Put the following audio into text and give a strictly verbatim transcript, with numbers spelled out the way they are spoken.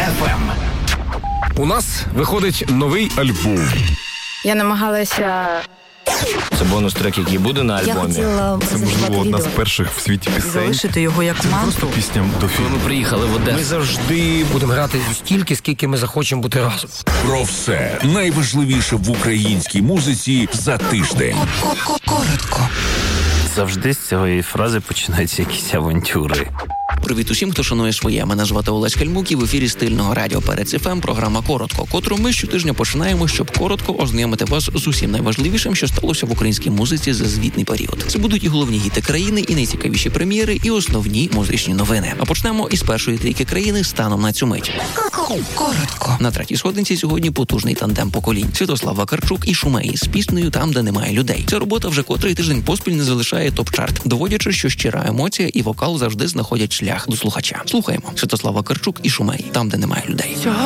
еф ем. У нас виходить новий альбом. Я намагалася... Це бонус-трек, який буде на альбомі. Я хотіла Це, можливо, одна з перших в світі пісень. залишити його як мантру. Просто пісня до фільму. Ми приїхали в Одесу. Ми завжди будемо грати стільки, скільки ми захочемо бути разом. Про все найважливіше в українській музиці за тиждень. Коротко. Завжди з цієї фрази починаються якісь авантюри. Привіт усім, хто шанує своє. Мене звати Олесь Кальмук і в ефірі стильного радіо Перець еф ем програма «Коротко», котру ми щотижня починаємо, щоб коротко ознайомити вас з усім найважливішим, що сталося в українській музиці за звітний період. Це будуть і головні гіти країни, і найцікавіші прем'єри, і основні музичні новини. А почнемо із першої трійки країни станом на цю мить. Коротко. На третій сходинці сьогодні потужний тандем поколінь. Святослав Вакарчук і Шумей з піснею «Там, де немає людей». Ця робота вже котрий тиждень поспіль не залишає топ-чарт, доводячи, що щира емоція і вокал завжди знаходять шлях до слухача. Слухаємо. Святослав Вакарчук і Шумей «Там, де немає людей».